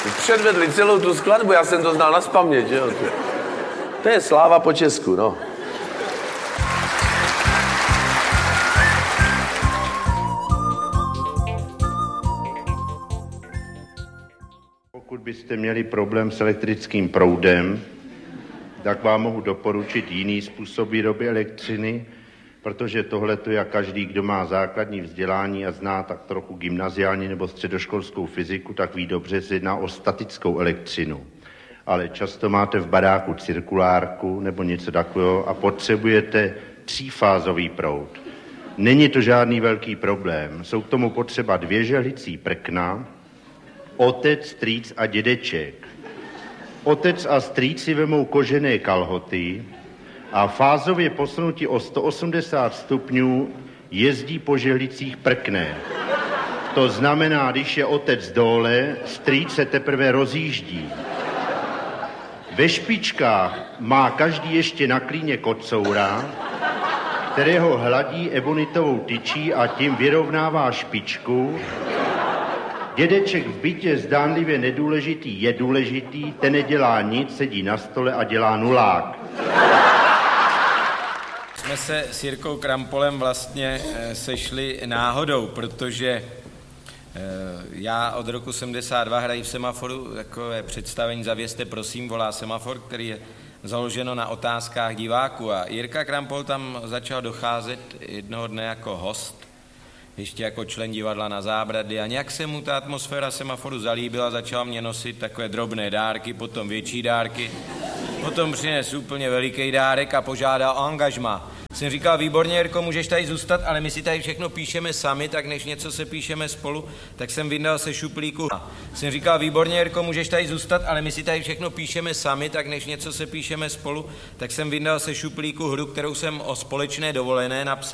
Předvedli celou tu skladbu, já jsem to znal nazpaměť, jo. To je sláva po Česku, no. Pokud byste měli problém s elektrickým proudem, tak vám mohu doporučit jiný způsob výroby elektřiny, protože tohle to, jak každý, kdo má základní vzdělání a zná tak trochu gymnaziální nebo středoškolskou fyziku, tak ví dobře, se jedná o statickou elektřinu. Ale často máte v baráku cirkulárku nebo něco takového a potřebujete třífázový proud. Není to žádný velký problém. Jsou k tomu potřeba 2 žehlicí prkna, otec, strýc a dědeček. Otec a strýc si vemou kožené kalhoty a fázově posunutí o 180 stupňů jezdí po žehlicích prkne. To znamená, když je otec dole, strýc se teprve rozjíždí. Ve špičkách má každý ještě na klíně kocoura, kterého hladí ebonitovou tyčí a tím vyrovnává špičku. Dědeček v bytě zdánlivě nedůležitý je důležitý, ten nedělá nic, sedí na stole a dělá nulák. Jsme se s Jirkou Krampolem vlastně sešli náhodou, protože já od roku 72 hraji v Semaforu takové představení Zavěste prosím, volá Semafor, který je založeno na otázkách diváků. A Jirka Krampol tam začal docházet jednoho dne jako host, ještě jako člen divadla Na zábradlí a nějak se mu ta atmosféra Semaforu zalíbila, začal mě nosit takové drobné dárky, potom větší dárky, potom přines úplně veliký dárek a požádal o angažmá. Jsem říkal, výborně, Jirko, můžeš tady zůstat, ale my si tady všechno píšeme sami, tak než něco se píšeme spolu, tak jsem vyndal se šuplíku. Jsem říkal, výborně, Jirko, můžeš tady zůstat, ale my si tady všechno píšeme sami, tak než něco se píšeme spolu, tak jsem vyndal se šuplíku hru, kterou jsem o společné dovolené napsal.